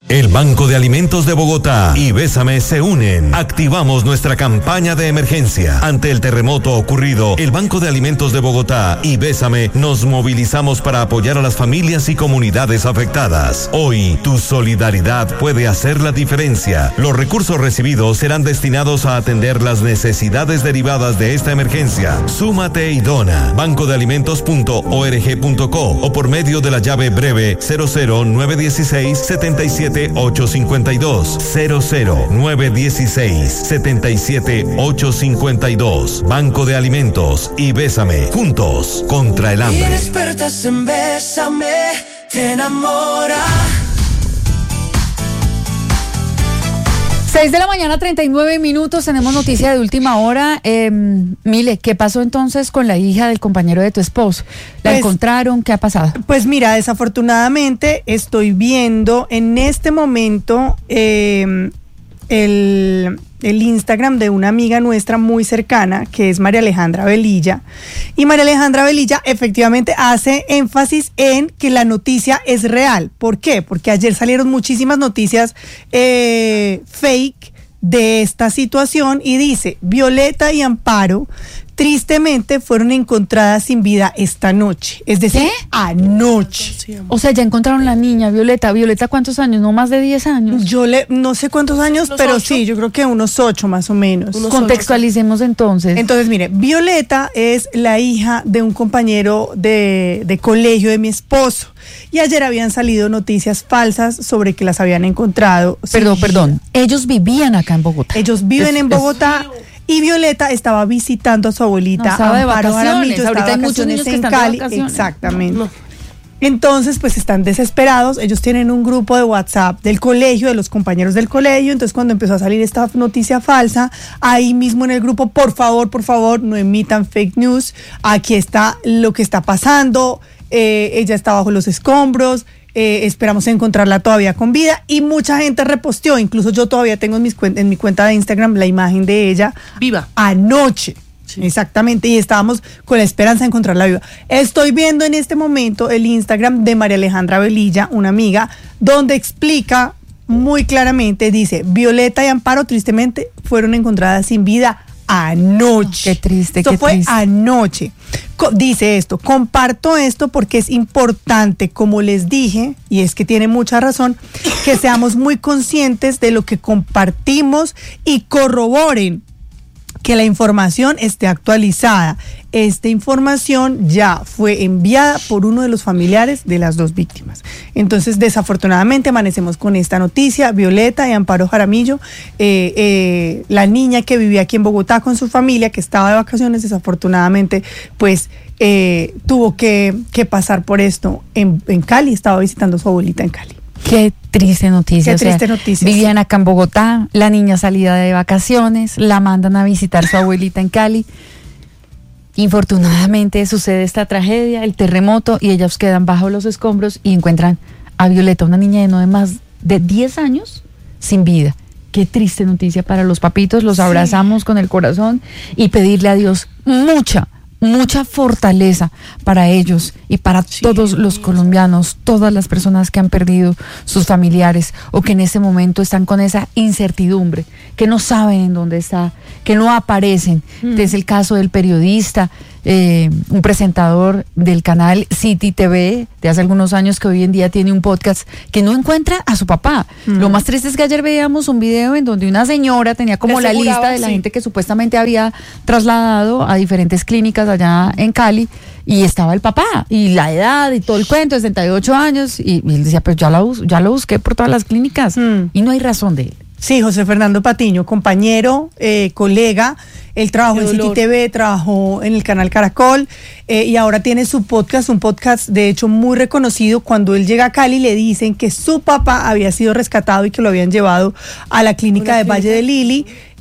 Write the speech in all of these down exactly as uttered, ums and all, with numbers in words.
El Banco de Alimentos de Bogotá y Bésame se unen. Activamos nuestra campaña de emergencia. Ante el terremoto ocurrido, el Banco de Alimentos de Bogotá y Bésame nos movilizamos para apoyar a las familias y comunidades afectadas. Hoy, tu solidaridad puede hacer la diferencia. Los recursos recibidos serán destinados a atender las necesidades derivadas de esta emergencia. Súmate y dona. banco de alimentos punto org punto co o por medio de la llave breve cero cero nueve dieciséis setenta y siete ocho cincuenta y dos cero cero nueve dieciséis setenta y siete ocho cincuenta y dos. Banco de Alimentos y Bésame, juntos contra el hambre. Y despertas en Bésame, te enamora. seis de la mañana, treinta y nueve minutos, tenemos noticia de última hora. Eh, Mile, ¿qué pasó entonces con la hija del compañero de tu esposo? ¿La pues, encontraron? ¿Qué ha pasado? Pues mira, desafortunadamente estoy viendo en este momento eh, el, el Instagram de una amiga nuestra muy cercana, que es María Alejandra Velilla. Y María Alejandra Velilla efectivamente hace énfasis en que la noticia es real. ¿Por qué? Porque ayer salieron muchísimas noticias eh, fake de esta situación y dice: Violeta y Amparo tristemente fueron encontradas sin vida esta noche, es decir, ¿qué? Anoche. O sea, ya encontraron la niña, Violeta. ¿Violeta cuántos años? ¿No más de diez años? Yo le, no sé cuántos años, pero ocho. Sí, yo creo que unos ocho más o menos. Unos Contextualicemos ocho. entonces. Entonces, mire, Violeta es la hija de un compañero de, de colegio de mi esposo. Y ayer habían salido noticias falsas sobre que las habían encontrado. Perdón, sí. perdón. Ellos vivían acá en Bogotá. Ellos viven es, en Bogotá. Es... Y Violeta estaba visitando a su abuelita. No, estaba de Amparo vacaciones. Jaramillo, Ahorita hay muchos niños que están Cali. de vacaciones. Exactamente. No. Entonces, pues están desesperados. Ellos tienen un grupo de WhatsApp del colegio, de los compañeros del colegio. Entonces, cuando empezó a salir esta noticia falsa, ahí mismo en el grupo, por favor, por favor, no emitan fake news. Aquí está lo que está pasando. Eh, ella está bajo los escombros. Eh, esperamos encontrarla todavía con vida, y mucha gente reposteó, incluso yo todavía tengo en, mis cuen- en mi cuenta de Instagram la imagen de ella viva anoche, sí. Exactamente, y estábamos con la esperanza de encontrarla viva. Estoy viendo en este momento el Instagram de María Alejandra Velilla, una amiga, donde explica muy claramente, dice: Violeta y Amparo tristemente fueron encontradas sin vida anoche. Oh, qué triste, esto qué fue triste. anoche. Co- dice esto: comparto esto porque es importante, como les dije, y es que tiene mucha razón, que seamos muy conscientes de lo que compartimos y corroboren que la información esté actualizada. Esta información ya fue enviada por uno de los familiares de las dos víctimas. Entonces, desafortunadamente, amanecemos con esta noticia. Violeta y Amparo Jaramillo, eh, eh, la niña que vivía aquí en Bogotá con su familia, que estaba de vacaciones, desafortunadamente, pues eh, tuvo que, que pasar por esto en, en Cali. Estaba visitando a su abuelita en Cali. Qué triste noticia. Qué o sea, triste noticia. Vivían acá en Bogotá, la niña salida de vacaciones, la mandan a visitar a su abuelita en Cali. Infortunadamente sucede esta tragedia, el terremoto, y ellos quedan bajo los escombros y encuentran a Violeta, una niña de no de más de diez años, sin vida. Qué triste noticia para los papitos, los sí. abrazamos con el corazón y pedirle a Dios mucha, mucha fortaleza para ellos y para sí, todos los colombianos, todas las personas que han perdido sus familiares o que en ese momento están con esa incertidumbre, que no saben en dónde está, que no aparecen. Mm. Es el caso del periodista, eh, un presentador del canal City T V de hace algunos años, que hoy en día tiene un podcast, que no encuentra a su papá. Mm. Lo más triste es que ayer veíamos un video en donde una señora tenía como la lista de la sí. gente que supuestamente había trasladado a diferentes clínicas allá en Cali, y estaba el papá y la edad y todo el cuento, sesenta y ocho años, y, y él decía: pues ya lo, ya lo busqué por todas las clínicas mm. y no hay razón de él. Sí, José Fernando Patiño, compañero, eh, colega, él trabajó en City T V, trabajó en el canal Caracol, eh, y ahora tiene su podcast, un podcast de hecho muy reconocido. Cuando él llega a Cali le dicen que su papá había sido rescatado y que lo habían llevado a la clínica de Valle de Lili.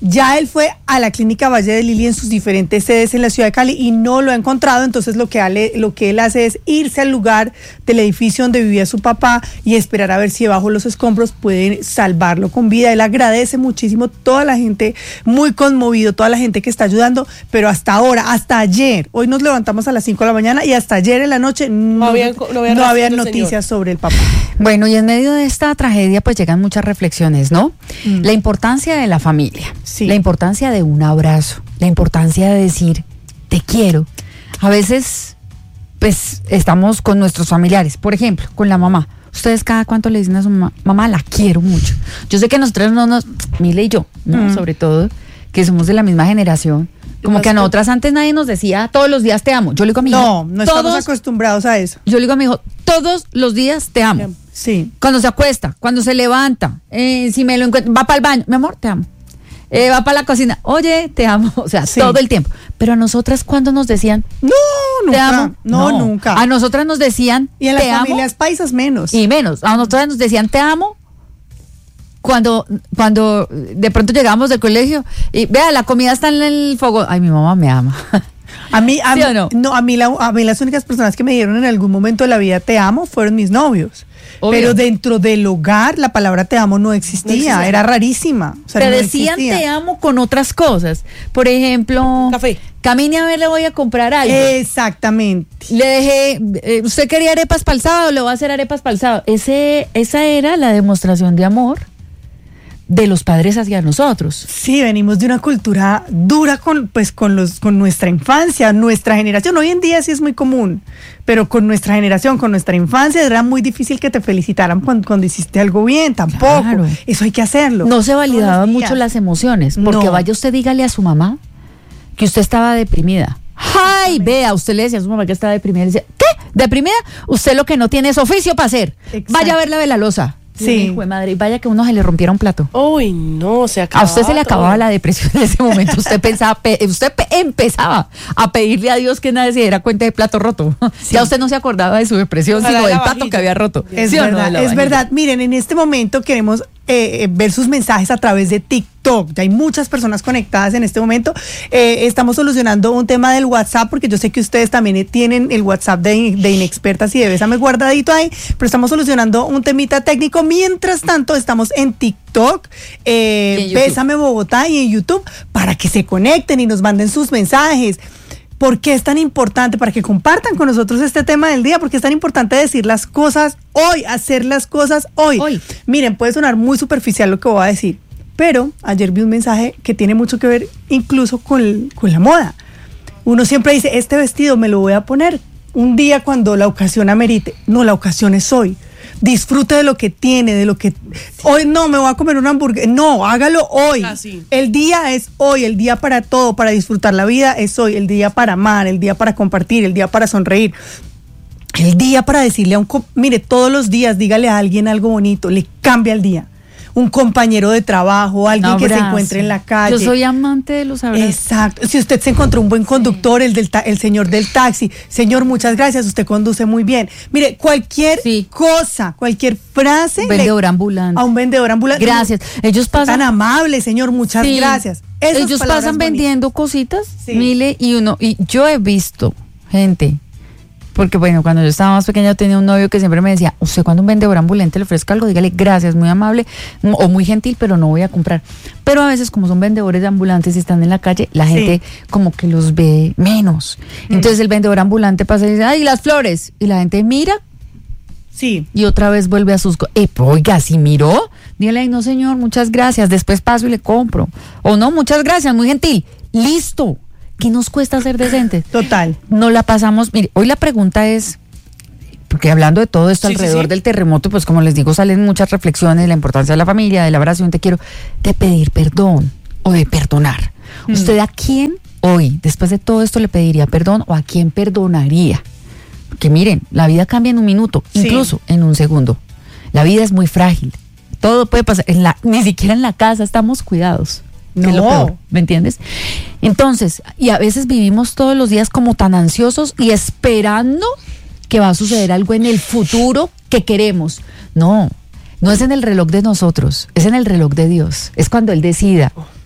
Ya él fue a la clínica Valle de Lili en sus diferentes sedes en la ciudad de Cali y no lo ha encontrado, entonces lo que, ale, lo que él hace es irse al lugar del edificio donde vivía su papá y esperar a ver si debajo de los escombros pueden salvarlo con vida. Él agradece muchísimo, toda la gente muy conmovido, toda la gente que está ayudando, pero hasta ahora, hasta ayer, hoy nos levantamos a las cinco de la mañana y hasta ayer en la noche no, no había, no había, no había noticias sobre el papá. Bueno, y en medio de esta tragedia pues llegan muchas reflexiones, ¿no? Mm. La importancia de la familia. Sí. La importancia de un abrazo, la importancia de decir, te quiero. A veces, pues, estamos con nuestros familiares, por ejemplo, con la mamá. Ustedes cada cuánto le dicen a su mamá, mamá, la quiero mucho. Yo sé que nosotros no nos, Mile y yo, ¿no? Mm. Sobre todo, que somos de la misma generación, como que a nosotras antes nadie nos decía, todos los días te amo. Yo le digo a mi hijo, no, no todos, estamos acostumbrados a eso. Yo le digo a mi hijo, todos los días te amo. Sí. Cuando se acuesta, cuando se levanta, eh, si me lo encuentro, va para el baño, mi amor, te amo. Eh, va para la cocina, oye, te amo, o sea, sí. todo el tiempo. Pero a nosotras, ¿cuándo nos decían? No, nunca. ¿Te amo? No, no, nunca. A nosotras nos decían, y en te las amo, familias paisas menos. Y menos. A nosotras nos decían, te amo, cuando, cuando de pronto llegábamos del colegio y, vea, la comida está en el fogón. Ay, mi mamá me ama. A mí, a ¿Sí mí, o no? no, a mí, la, a mí las únicas personas que me dieron en algún momento de la vida te amo fueron mis novios. Obvio. Pero dentro del hogar la palabra te amo no existía, no existía. Era rarísima. O sea, te no decían existía. Te amo con otras cosas. Por ejemplo, café. Camine a ver, le voy a comprar algo. Exactamente. Le dejé, eh, usted quería arepas para el sábado, le voy a hacer arepas para el sábado. Ese, esa era la demostración de amor de los padres hacia nosotros. Sí, venimos de una cultura dura con, pues, con, los, con nuestra infancia, nuestra generación. Hoy en día sí es muy común, pero con nuestra generación, con nuestra infancia, era muy difícil que te felicitaran cuando, cuando hiciste algo bien, tampoco. Claro. Eso hay que hacerlo. No se validaban mucho las emociones, porque No. vaya usted, dígale a su mamá que usted estaba deprimida. ¡Ay, vea! Usted le decía a su mamá que estaba deprimida, le decía, ¿qué? ¿Deprimida? Usted lo que no tiene es oficio para hacer. Exacto. Vaya a ver la de la loza. Sí. Hijo de madre, y vaya que uno se le rompiera un plato. Uy, no, se acababa. A usted se le acababa todo. la depresión en ese momento. Usted pensaba, pe- usted pe- empezaba a pedirle a Dios que nadie se diera cuenta de plato roto. Sí. Ya usted no se acordaba de su depresión, Ojalá sino del la plato vajilla. que había roto. Es ¿Sí o no? verdad, De la es vajilla. verdad. Miren, en este momento queremos eh, ver sus mensajes a través de TikTok. Ya hay muchas personas conectadas en este momento. Eh, estamos solucionando un tema del WhatsApp, porque yo sé que ustedes también eh, tienen el WhatsApp de, de Inexpertas y de Bésame guardadito ahí, pero estamos solucionando un temita técnico. Mientras tanto, estamos en TikTok, eh, Y en YouTube. Bésame Bogotá y en YouTube, para que se conecten y nos manden sus mensajes. ¿Por qué es tan importante? Para que compartan con nosotros este tema del día, porque es tan importante decir las cosas hoy, hacer las cosas hoy. Hoy. Miren, puede sonar muy superficial lo que voy a decir, pero ayer vi un mensaje que tiene mucho que ver incluso con, con la moda. Uno siempre dice, este vestido me lo voy a poner un día cuando la ocasión amerite. No, la ocasión es hoy. Disfrute de lo que tiene, de lo que... Hoy no, me voy a comer un hamburguesa. No, hágalo hoy. Ah, sí. El día es hoy, el día para todo, para disfrutar la vida es hoy, el día para amar, el día para compartir, el día para sonreír. El día para decirle a un... co- Mire, todos los días dígale a alguien algo bonito, le cambia el día. Un compañero de trabajo, alguien que se Abrazo. encuentre en la calle. Yo soy amante de los abrazos. Exacto. Si usted se encontró un buen conductor, el del ta- el señor del taxi, señor, muchas gracias, usted conduce muy bien. Mire, cualquier Sí. cosa, cualquier frase. Un le- vendedor ambulante. A un vendedor ambulante. Gracias. Ellos pasan. Tan amable, señor, muchas Sí. gracias. Esas Ellos palabras pasan bonitas. vendiendo cositas, Sí. Mile, y uno, y yo he visto gente, porque bueno, cuando yo estaba más pequeña tenía un novio que siempre me decía, usted cuando un vendedor ambulante le ofrezca algo, dígale gracias, muy amable o muy gentil, pero no voy a comprar. Pero a veces como son vendedores de ambulantes y están en la calle, la Sí. gente como que los ve menos. Entonces el vendedor ambulante pasa y dice, ay, las flores, y la gente mira Sí. y otra vez vuelve a sus... co- Eh, pero, oiga, si miró, dígale, ay, no señor, muchas gracias, después paso y le compro. O no, muchas gracias, muy gentil. Listo. ¿Qué nos cuesta ser decentes? Total. No la pasamos... Mire, hoy la pregunta es, porque hablando de todo esto Sí, sí, alrededor sí. del terremoto, pues como les digo, salen muchas reflexiones de la importancia de la familia, de la oración, te quiero, de pedir perdón o de perdonar. Mm. ¿Usted a quién hoy, después de todo esto, le pediría perdón o a quién perdonaría? Que miren, la vida cambia en un minuto, Sí. incluso en un segundo. La vida es muy frágil. Todo puede pasar. En la, ni siquiera en la casa estamos cuidados. Que es lo No. peor, ¿me entiendes? Entonces, y a veces vivimos todos los días como tan ansiosos y esperando que va a suceder algo en el futuro que queremos. No, no es en el reloj de nosotros, es en el reloj de Dios. Es cuando Él decida.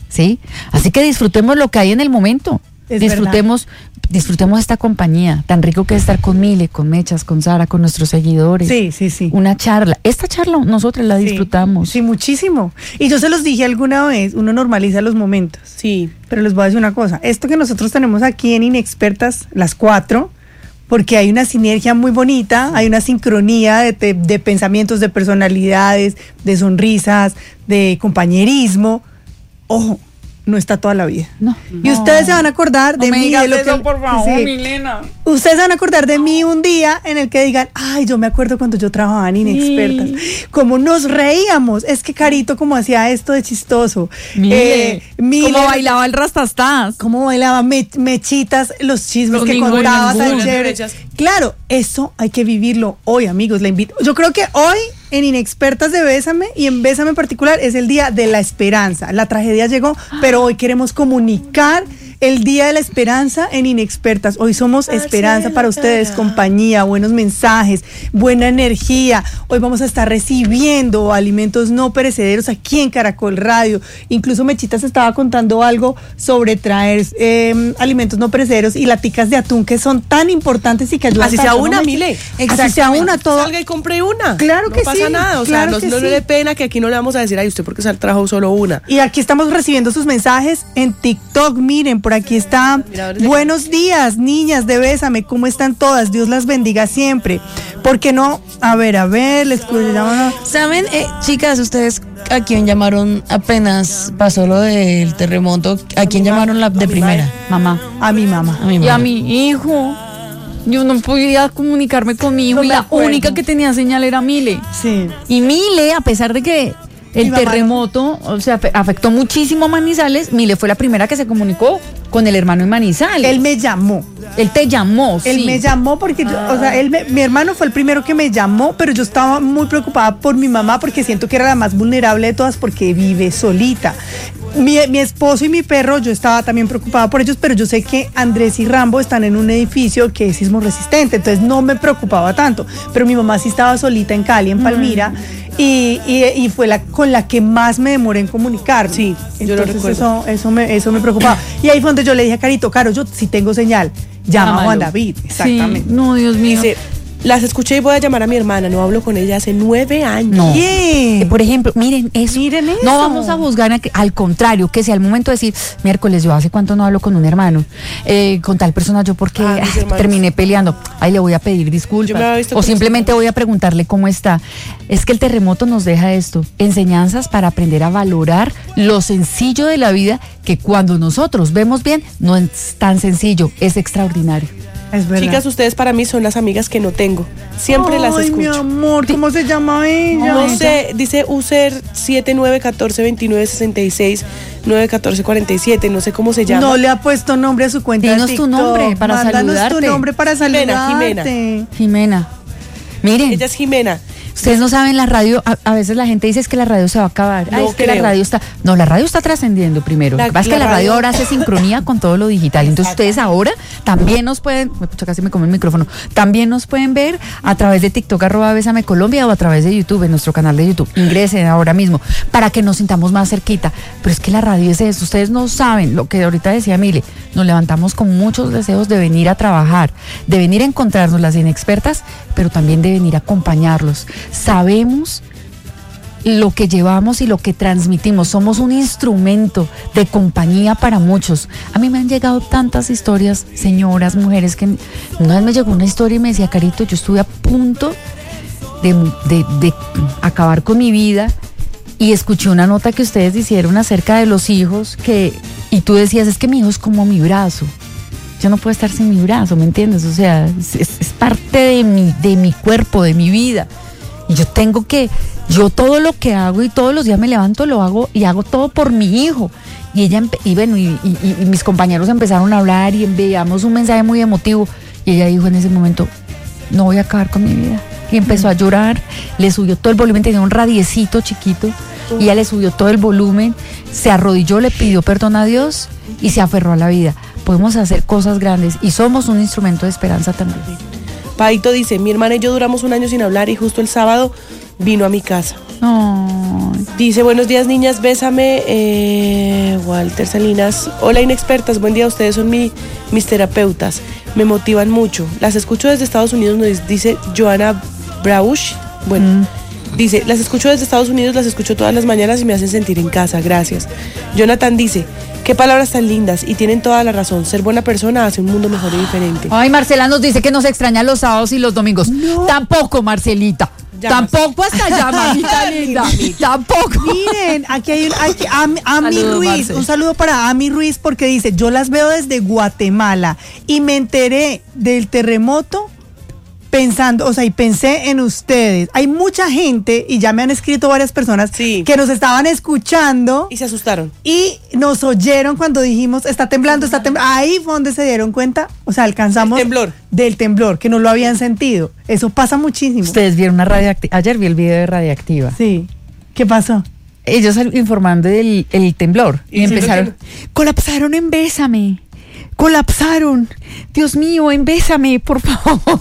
¿sí? Así que disfrutemos lo que hay en el momento. Es disfrutemos, disfrutemos esta compañía, tan rico que es estar con Mile, con Mechas, con Sara, con nuestros seguidores. Sí, sí, sí. Una charla. Esta charla nosotros la disfrutamos. Sí, sí, muchísimo. Y yo se los dije alguna vez, uno normaliza los momentos. Sí. Pero les voy a decir una cosa, esto que nosotros tenemos aquí en Inexpertas, las cuatro, porque hay una sinergia muy bonita, hay una sincronía de, de, de pensamientos, de personalidades, de sonrisas, de compañerismo. Ojo, no está toda la vida. No. Y ustedes se van a acordar de no me mí. digas de lo eso, que, por favor, sí. Milena. Ustedes se van a acordar de mí un día en el que digan, ay, yo me acuerdo cuando yo trabajaba en Inexpertas, Sí. como nos reíamos. Es que Carito como hacía esto de chistoso. Mire, Eh, Mile- cómo bailaba el rastastas. cómo bailaba me- mechitas, los chismes Los que ningunos, contaba tan ningunos. chévere. Mechas. Claro, eso hay que vivirlo hoy, amigos. La invito. Yo creo que hoy en Inexpertas de Bésame y en Bésame en particular es el día de la esperanza. La tragedia llegó, pero hoy queremos comunicar el día de la esperanza en Inexpertas. Hoy somos esperanza para ustedes, compañía, buenos mensajes, buena energía. Hoy vamos a estar recibiendo alimentos no perecederos aquí en Caracol Radio. Incluso Mechita se estaba contando algo sobre traer eh, alimentos no perecederos y laticas de atún que son tan importantes y que ayudan Así tanto, sea ¿no, una, Mechi? Mile. Así sea una, todo. Salga y compre una. Claro que no pasa sí, nada, o claro sea, que no, no sí. le dé pena que aquí no le vamos a decir, ay, usted porque se trajo solo una. Y aquí estamos recibiendo sus mensajes en TikTok. Miren, por aquí está. Mira, ahora sí. Buenos días, niñas de Bésame. ¿Cómo están todas? Dios las bendiga siempre. ¿Por qué no? A ver, a ver, les escuchamos. ¿Saben, eh, chicas, ustedes a quién llamaron apenas pasó lo del terremoto? ¿A quién llamaron la de primera? Mamá. A mi mamá. A mi Y mamá. a mi hijo. Yo no podía comunicarme con mi hijo No y me la acuerdo. única que tenía señal era Mile. Sí. Y Mile, a pesar de que Mi el mamá no. terremoto, o sea, afe- afectó muchísimo a Manizales, Mile fue la primera que se comunicó con el hermano en Manizales. Él me llamó. Él te llamó, Él sí. me llamó porque, yo, o sea, él me- mi hermano fue el primero que me llamó, pero yo estaba muy preocupada por mi mamá porque siento que era la más vulnerable de todas porque vive solita. Mi, mi esposo y mi perro, yo estaba también preocupada por ellos, pero yo sé que Andrés y Rambo están en un edificio que es sismo resistente, entonces no me preocupaba tanto. Pero mi mamá sí estaba solita en Cali, en Palmira, y, y, y fue la con la que más me demoré en comunicarme. Sí, yo lo Entonces recuerdo. Eso, eso, me, eso me preocupaba. Y ahí fue donde yo le dije a Carito, Caro, yo sí tengo señal. Llama a Llámalo. Juan David, exactamente. Sí, no, Dios mío. Dice, las escuché y voy a llamar a mi hermana, no hablo con ella hace nueve años. No. Bien. Eh, Por ejemplo, miren eso. Miren eso. No vamos a juzgar, a que- al contrario, que sea el momento de decir, miércoles, yo hace cuánto no hablo con un hermano, eh, con tal persona, yo porque Ah, mis ah, hermanos. terminé peleando, ay, le voy a pedir Yo me disculpas, había visto o con simplemente voy a preguntarle cómo está. Es que el terremoto nos deja esto, enseñanzas para aprender a valorar lo sencillo de la vida, que cuando nosotros vemos bien, no es tan sencillo, es extraordinario. Es verdad. Chicas, ustedes para mí son las amigas que no tengo. Siempre las Ay, mi escucho. amor, ¿cómo se llama ella? No sé, dice user siete nueve uno cuatro dos nueve seis seis nueve uno cuatro cuatro siete, no sé cómo se llama. No le ha puesto nombre a su cuenta. Dinos de tu TikTok. nombre para Mándanos saludarte. tu nombre para Jimena, saludarte. Jimena, miren. Ella es Jimena. Ustedes no saben, la radio, a, a veces la gente dice es que la radio se va a acabar. Ay, No es que la creo. radio está. No, la radio está trascendiendo primero. La- Lo que pasa es que la la radio radio- ahora hace sincronía con todo lo digital. Entonces ustedes ahora también nos pueden, me pucha, casi me come el micrófono, también nos pueden ver a través de TikTok arroba Bésame Colombia o a través de YouTube, en nuestro canal de YouTube. Ingresen ahora mismo para que nos sintamos más cerquita. Pero es que la radio es eso. Ustedes no saben lo que ahorita decía Mile. Nos levantamos con muchos deseos de venir a trabajar, de venir a encontrarnos las inexpertas, pero también de venir a acompañarlos. Sabemos lo que llevamos y lo que transmitimos. Somos un instrumento de compañía para muchos. A mí me han llegado tantas historias, señoras, mujeres, que una vez me llegó una historia y me decía, Carito, yo estuve a punto de, de, de acabar con mi vida y escuché una nota que ustedes hicieron acerca de los hijos que, y tú decías, es que mi hijo es como mi brazo. Yo no puedo estar sin mi brazo, ¿me entiendes? O sea, es, es- es parte de mi, de mi cuerpo, de mi vida. Y yo tengo que, yo todo lo que hago y todos los días me levanto, lo hago y hago todo por mi hijo. Y ella, empe- y bueno, y, y- y mis compañeros empezaron a hablar y enviamos un mensaje muy emotivo. Y ella dijo en ese momento, no voy a acabar con mi vida. Y empezó a llorar, le subió todo el volumen, tenía un radiecito chiquito, y ella le subió todo el volumen, se arrodilló, le pidió perdón a Dios y se aferró a la vida. Podemos hacer cosas grandes y somos un instrumento de esperanza también. Paito dice, mi hermana y yo duramos un año sin hablar y justo el sábado vino a mi casa. Ay, Dice, buenos días niñas, bésame. Eh, Walter Salinas, hola inexpertas, buen día, ustedes son mi, mis terapeutas, me motivan mucho. Las escucho desde Estados Unidos, nos dice Joana Brausch. Bueno, mm. dice, las escucho desde Estados Unidos, las escucho todas las mañanas y me hacen sentir en casa, gracias. Jonathan dice, qué palabras tan lindas y tienen toda la razón. Ser buena persona hace un mundo mejor y diferente. Ay, Marcela nos dice que nos extraña los sábados y los domingos. No. Tampoco, Marcelita. Llamas. Tampoco hasta allá, mamita linda. Tampoco. Miren, aquí hay un, aquí, Ami, Ami Saludo, Ruiz. Marcel. Un saludo para Ami Ruiz porque dice, yo las veo desde Guatemala y me enteré del terremoto pensando, o sea, y pensé en ustedes. Hay mucha gente, y ya me han escrito varias personas, sí, que nos estaban escuchando. Y se asustaron. Y nos oyeron cuando dijimos, está temblando, está temblando. Ahí fue donde se dieron cuenta, o sea, alcanzamos... El temblor. Del temblor, que no lo habían sentido. Eso pasa muchísimo. Ustedes vieron una radioactiva. Ayer vi el video de Radioactiva. Sí. ¿Qué pasó? Ellos informando del el temblor. Y, y empezaron, que... colapsaron en Bésame. Colapsaron. Dios mío, en Bésame, por favor.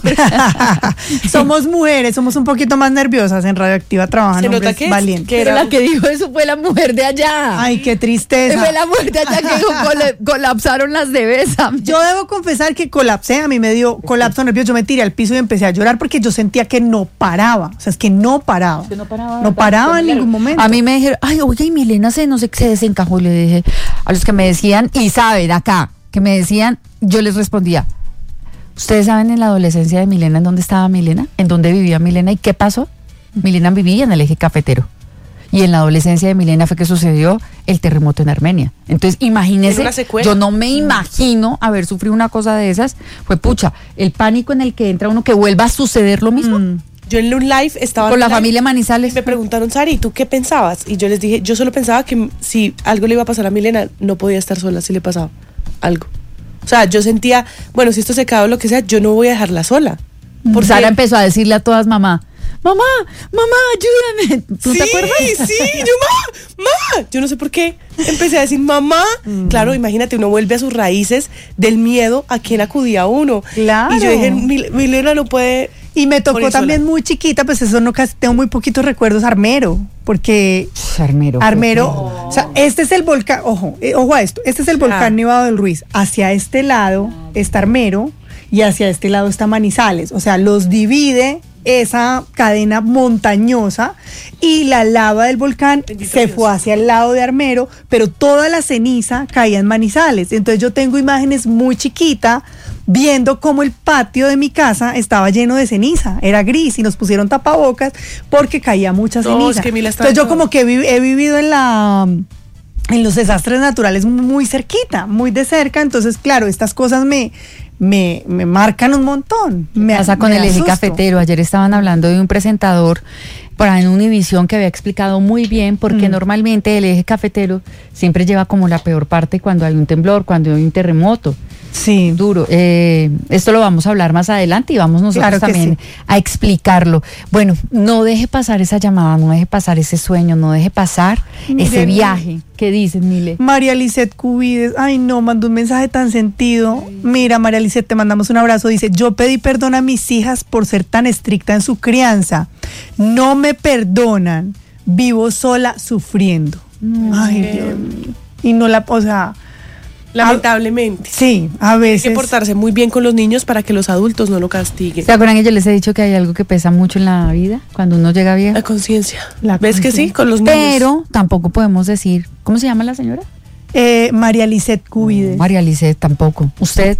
Somos mujeres, somos un poquito más nerviosas en Radioactiva, trabajan ¿Se nota que valientes. Pero la que dijo eso fue la mujer de allá. Ay, qué tristeza. Fue la mujer de allá que dijo, col- colapsaron las de Bésame. Yo debo confesar que colapsé, a mí me dio colapso nervioso, yo me tiré al piso y empecé a llorar porque yo sentía que no paraba, o sea, es que no paraba. Que no paraba. No paraba en ningún momento. A mí me dijeron, ay, oiga, y Milena se, no sé, se desencajó, le dije a los que me decían, y saben acá, que me decían, yo les respondía, ¿ustedes saben en la adolescencia de Milena en dónde estaba Milena? ¿En dónde vivía Milena? ¿Y qué pasó? Milena vivía en el eje cafetero. Y en la adolescencia de Milena fue que sucedió el terremoto en Armenia. Entonces, imagínese, yo no me imagino haber sufrido una cosa de esas. Fue pucha, el pánico en el que entra uno que vuelva a suceder lo mismo. Mm. Yo en un live estaba... Con la familia Manizales. Me preguntaron, Sari, ¿tú qué pensabas? Y yo les dije, yo solo pensaba que si algo le iba a pasar a Milena, no podía estar sola si le pasaba algo. O sea, yo sentía, bueno, si esto se cae o lo que sea, yo no voy a dejarla sola. Porque Sara empezó a decirle a todas, mamá, mamá, mamá, ayúdame. ¿Tú sí, te acuerdas? Sí, yo, mamá, mamá. Yo no sé por qué empecé a decir, mamá. Mm. Claro, imagínate, uno vuelve a sus raíces del miedo a quién acudía uno. Claro. Y yo dije, Milena no puede... Y me tocó también sola. Muy chiquita, pues eso no casi tengo muy poquitos recuerdos, Armero, porque Armero, Armero, oh. O sea, este es el volcán, ojo, eh, ojo a esto, este es el volcán ah. Nevado del Ruiz, hacia este lado está Armero y hacia este lado está Manizales, o sea, los divide esa cadena montañosa y la lava del volcán Bendito se Dios. Fue hacia el lado de Armero, pero toda la ceniza caía en Manizales. Entonces yo tengo imágenes muy chiquitas viendo cómo el patio de mi casa estaba lleno de ceniza, era gris y nos pusieron tapabocas porque caía mucha ceniza. No, es que Entonces yo como que vi, he vivido en la... en los desastres naturales muy cerquita, muy de cerca, entonces claro, estas cosas me... Me, me marcan un montón. Me pasa con me el eje asusto. Cafetero. Ayer estaban hablando de un presentador para en Univisión que había explicado muy bien porque mm. normalmente el eje cafetero siempre lleva como la peor parte cuando hay un temblor, cuando hay un terremoto. Sí. Duro. Eh, esto lo vamos a hablar más adelante y vamos nosotros claro también sí. a explicarlo. Bueno, no deje pasar esa llamada, no deje pasar ese sueño, no deje pasar Miren, ese viaje. ¿Qué dices, Mile? María Lisette Cubides, ay no, mandó un mensaje tan sentido. Mira, María Lisette, te mandamos un abrazo. Dice, yo pedí perdón a mis hijas por ser tan estricta en su crianza. No me perdonan. Vivo sola sufriendo. Mm. Ay, Dios mío. Y no la, o sea... Lamentablemente. Sí, a veces. Hay que portarse muy bien con los niños para que los adultos no lo castiguen. ¿Se acuerdan que yo les he dicho que hay algo que pesa mucho en la vida cuando uno llega viejo? La conciencia. ¿Ves que sí? Con los niños. Pero tampoco podemos decir, ¿cómo se llama la señora? Eh, María Lisette Cubides. No, María Lisette tampoco. Usted,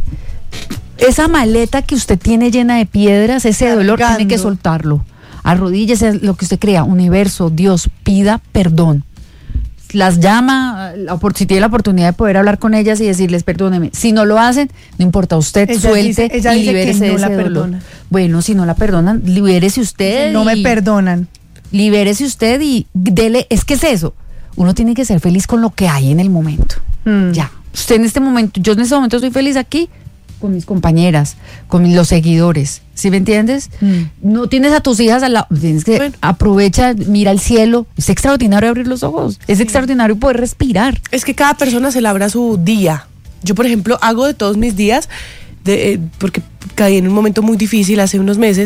esa maleta que usted tiene llena de piedras, ese Cargando. dolor, tiene que soltarlo. Arrodíllese, lo que usted crea, universo, Dios, pida perdón. Las llama, si tiene la oportunidad de poder hablar con ellas y decirles perdóneme. Si no lo hacen, no importa, usted ella suelte dice, ella y dice libérese que no de ese la dolor. Perdona. Bueno, si no la perdonan, libérese usted. No me perdonan. Libérese usted y dele, es que es eso. Uno tiene que ser feliz con lo que hay en el momento. Mm. Ya. Usted en este momento, yo en este momento estoy feliz aquí con mis compañeras, con mis, los seguidores. ¿Sí me entiendes? Mm. No tienes a tus hijas al lado, tienes que bueno. aprovecha, mira el cielo. Es extraordinario abrir los ojos, es sí. extraordinario poder respirar. Es que cada persona se labra su día. Yo, por ejemplo, hago de todos mis días, de, eh, porque caí en un momento muy difícil hace unos meses,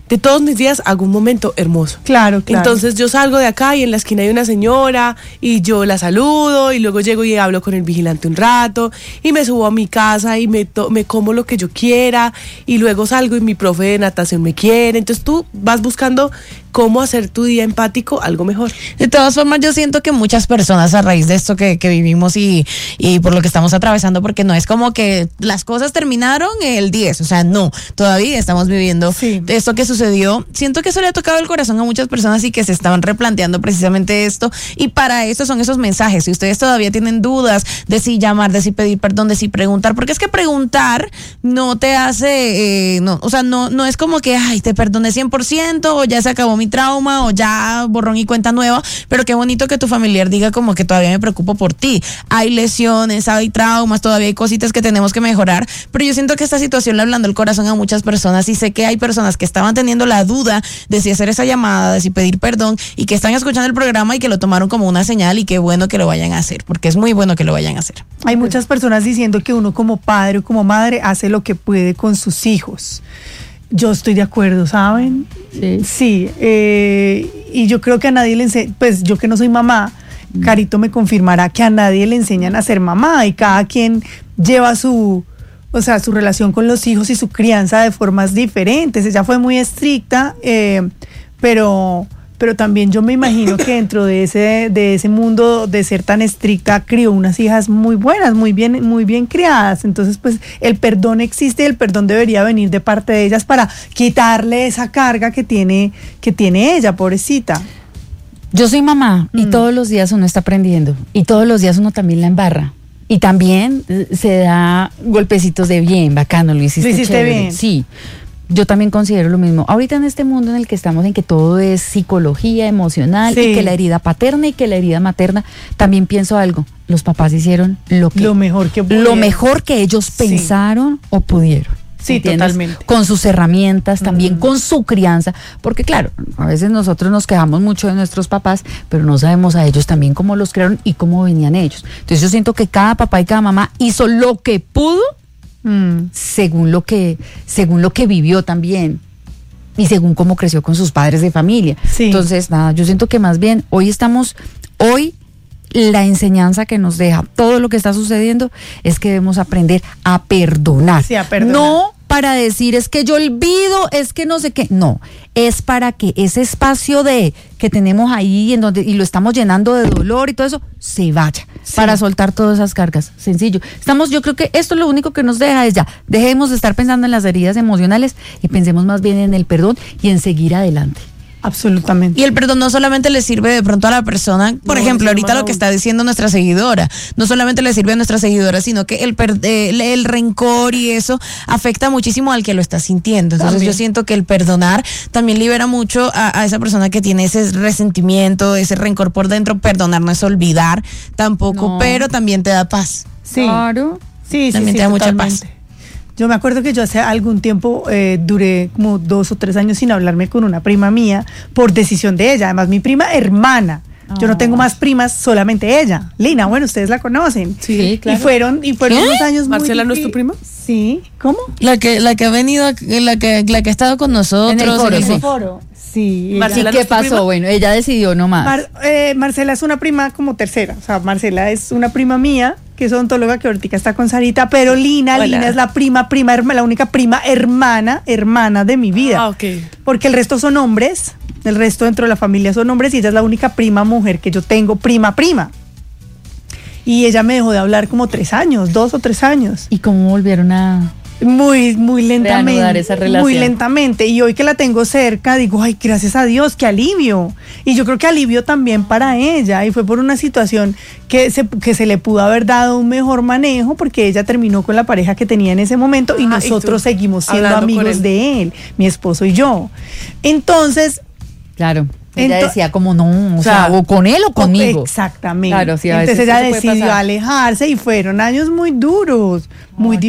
de todos mis días hago un momento hermoso. Claro, claro. Entonces yo salgo de acá y en la esquina hay una señora y yo la saludo y luego llego y hablo con el vigilante un rato y me subo a mi casa y me, to- me como lo que yo quiera y luego salgo y mi profe de natación me quiere. Entonces tú vas buscando cómo hacer tu día empático algo mejor. De todas formas, yo siento que muchas personas a raíz de esto que, que vivimos y, y por lo que estamos atravesando, porque no es como que las cosas terminaron el diez, o sea, no, todavía estamos viviendo Sí. esto que sucedió. Siento que eso le ha tocado el corazón a muchas personas y que se estaban replanteando precisamente esto, y para eso son esos mensajes. Si ustedes todavía tienen dudas de si llamar, de si pedir perdón, de si preguntar, porque es que preguntar no te hace, eh, no, o sea, no, no es como que, ay, te perdoné cien por ciento o ya se acabó mi trauma o ya borrón y cuenta nueva, pero qué bonito que tu familiar diga como que todavía me preocupo por ti. Hay lesiones, hay traumas, todavía hay cositas que tenemos que mejorar, pero yo siento que esta situación le hablando el corazón a muchas personas y sé que hay personas que estaban teniendo la duda de si hacer esa llamada, de si pedir perdón y que están escuchando el programa y que lo tomaron como una señal y qué bueno que lo vayan a hacer, porque es muy bueno que lo vayan a hacer. Hay muchas personas diciendo que uno como padre o como madre hace lo que puede con sus hijos. Yo estoy de acuerdo, ¿saben? Sí. Sí, eh, y yo creo que a nadie le enseña, pues yo que no soy mamá, Carito me confirmará que a nadie le enseñan a ser mamá y cada quien lleva su, o sea, su relación con los hijos y su crianza de formas diferentes. Ella fue muy estricta, eh, pero... pero también yo me imagino que dentro de ese de ese mundo de ser tan estricta crió unas hijas muy buenas, muy bien muy bien criadas. Entonces, pues el perdón existe y el perdón debería venir de parte de ellas para quitarle esa carga que tiene que tiene ella, pobrecita. Yo soy mamá y Mm. todos los días uno está aprendiendo y todos los días uno también la embarra. Y también eh, se da golpecitos de bien, bacano, lo hiciste, Lo hiciste chévere. bien. Sí, yo también considero lo mismo. Ahorita en este mundo en el que estamos, en que todo es psicología emocional Sí. y que la herida paterna y que la herida materna, también pienso algo, los papás hicieron lo que Lo mejor que lo pudieron. mejor que ellos Sí. pensaron o pudieron. Sí, ¿Entiendes? totalmente. Con sus herramientas, también con su crianza, porque claro, a veces nosotros nos quejamos mucho de nuestros papás, pero no sabemos a ellos también cómo los crearon y cómo venían ellos. Entonces yo siento que cada papá y cada mamá hizo lo que pudo Mm. según lo que, según lo que vivió también. Y según cómo creció con sus padres de familia. Sí. Entonces, nada, yo siento que más bien hoy estamos, hoy la enseñanza que nos deja todo lo que está sucediendo es que debemos aprender a perdonar. Sí, a perdonar. No para decir es que yo olvido, es que no sé qué. No, es para que ese espacio de que tenemos ahí en donde y lo estamos llenando de dolor y todo eso se vaya, Sí. para soltar todas esas cargas. Sencillo. Estamos, yo creo que esto lo único que nos deja es ya, dejemos de estar pensando en las heridas emocionales y pensemos más bien en el perdón y en seguir adelante. Absolutamente. Y el perdón no solamente le sirve de pronto a la persona, por No, ejemplo, es ahorita hermano. lo que está diciendo nuestra seguidora, no solamente le sirve a nuestra seguidora, sino que el, per- eh, el, el rencor y eso afecta muchísimo al que lo está sintiendo. Entonces También. yo siento que el perdonar también libera mucho a, a esa persona que tiene ese resentimiento, ese rencor por dentro. Perdonar no es olvidar tampoco, No. pero también te da paz. Sí. Claro. Sí, sí, También sí, te da mucha totalmente. paz. Yo me acuerdo que yo hace algún tiempo eh, duré como dos o tres años sin hablarme con una prima mía por decisión de ella. Además, mi prima hermana. Yo no tengo más primas, solamente ella. Lina, bueno, ustedes la conocen. Sí, claro. Y fueron, y fueron ¿Qué? unos años muy ¿Marcela no es tu difí- prima? Sí. ¿Cómo? La que, la que ha venido, ac- la que, la que ha estado con nosotros. En el foro, en el- sí. foro. Sí. ella- Marcela, ¿Y ¿no qué es tu prima? pasó? Bueno, ella decidió nomás. Mar- eh, Marcela es una prima como tercera. O sea, Marcela es una prima mía, que es odontóloga, que ahorita está con Sarita, pero Lina, Hola. Lina es la prima, prima, herma- la única prima hermana, hermana de mi vida. Ah, ok. Porque el resto son hombres, el resto dentro de la familia son hombres y ella es la única prima mujer que yo tengo, prima, prima. Y ella me dejó de hablar como tres años, dos o tres años. ¿Y cómo volvieron a...? Muy, muy Reanudar lentamente. esa relación. Muy lentamente. Y hoy que la tengo cerca, digo, ay, gracias a Dios, qué alivio. Y yo creo que alivio también para ella. Y fue por una situación que se, que se le pudo haber dado un mejor manejo, porque ella terminó con la pareja que tenía en ese momento y Ah, y nosotros tú seguimos siendo hablando con amigos él. de él, mi esposo y yo. Entonces, Claro. Ella Ento- decía como no, o, O sea, sea, o con él o conmigo. exactamente. Claro, sí, a Entonces veces ella eso puede decidió pasar. alejarse y fueron años muy duros, muy